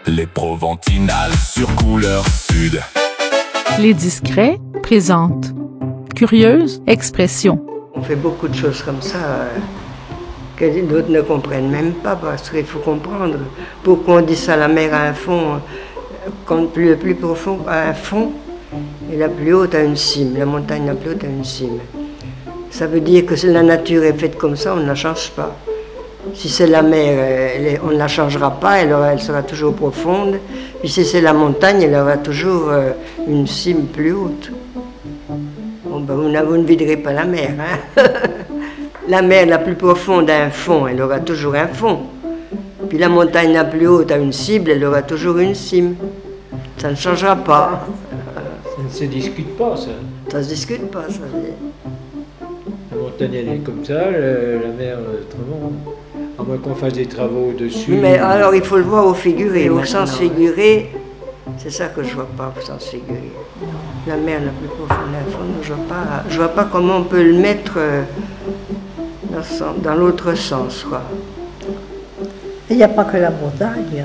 Les Proventinales sur Couleur Sud. Les Discrets présentent Curieuse expression. On fait beaucoup de choses comme ça que d'autres ne comprennent même pas, parce qu'il faut comprendre pourquoi on dit ça, la mer a un fond, quand le plus profond a un fond et la plus haute a une cime, la montagne la plus haute a une cime. Ça veut dire que si la nature est faite comme ça, on ne la change pas. Si c'est la mer, on ne la changera pas, elle sera toujours profonde. Puis si c'est la montagne, elle aura toujours une cime plus haute. Bon, ben, vous ne viderai pas la mer. Hein. La mer la plus profonde a un fond, elle aura toujours un fond. Puis la montagne la plus haute a une cible, elle aura toujours une cime. Ça ne changera pas. Ça ne se discute pas, ça. Ça ne se discute pas, ça. La montagne, elle est comme ça, la mer, autrement. À moins qu'on fasse des travaux dessus. Mais alors, il faut le voir au figuré. Au sens figuré, c'est ça que je ne vois pas, au sens figuré. La mer la plus profonde d'un fond, je ne vois pas comment on peut le mettre dans l'autre sens, quoi. Il n'y a pas que la montagne.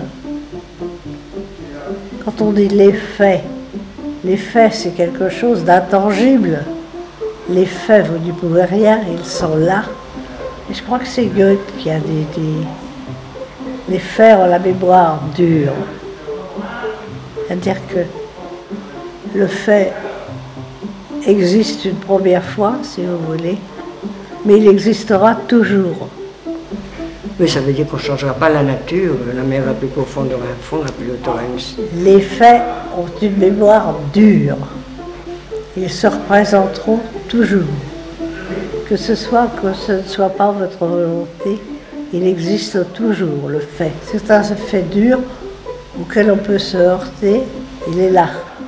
Quand on dit les faits c'est quelque chose d'intangible. Les faits, vous n'y pouvez rien, ils sont là. Et je crois que c'est Goethe qui a dit les faits ont la mémoire dure. C'est-à-dire que le fait existe une première fois, si vous voulez, mais il existera toujours. Oui, ça veut dire qu'on ne changera pas la nature. La mer la plus profonde aura un fond, la plus haute aura une cime. Les faits ont une mémoire dure. Ils se représenteront toujours. Que ce ne soit pas votre volonté, il existe toujours, le fait. C'est un fait dur auquel on peut se heurter, il est là.